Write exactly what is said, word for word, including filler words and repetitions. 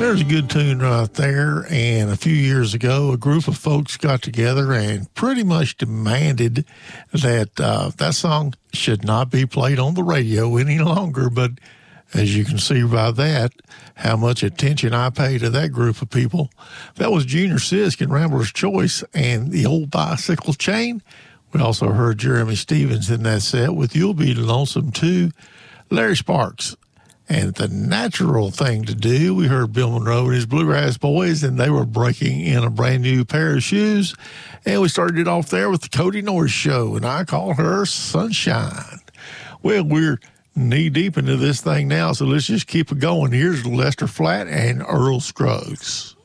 There's a good tune right there, and a few years ago, a group of folks got together and pretty much demanded that uh, that song should not be played on the radio any longer, but as you can see by that, how much attention I pay to that group of people. That was Junior Sisk and Rambler's Choice and the Old Bicycle Chain. We also heard Jeremy Stevens in that set with You'll Be Lonesome Too, Larry Sparks. And the natural thing to do, we heard Bill Monroe and his Bluegrass Boys, and they were breaking in a brand new pair of shoes. And we started it off there with the Cody Norris Show, and I call her Sunshine. Well, we're knee-deep into this thing now, so let's just keep it going. Here's Lester Flatt and Earl Scruggs.